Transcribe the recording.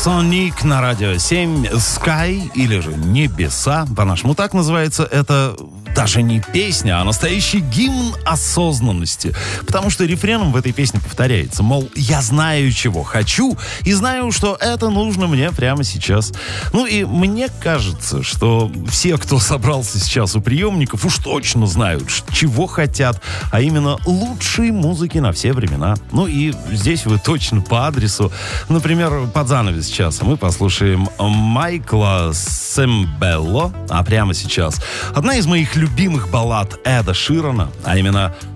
Соник на радио 7, Sky, или же Небеса, по-нашему так называется, это даже не песня, а настоящий гимн осознанности. Потому что рефреном в этой песне повторяется, мол, я знаю, чего хочу, и знаю, что это нужно мне прямо сейчас. Ну и мне кажется, что все, кто собрался сейчас у приемников, уж точно знают, чего хотят, а именно лучшей музыки на все времена. Ну и здесь вы точно по адресу. Например, под занавес часа мы послушаем Майкла Сэмбелло, а прямо сейчас одна из моих любимых баллад Эда Ширана, а именно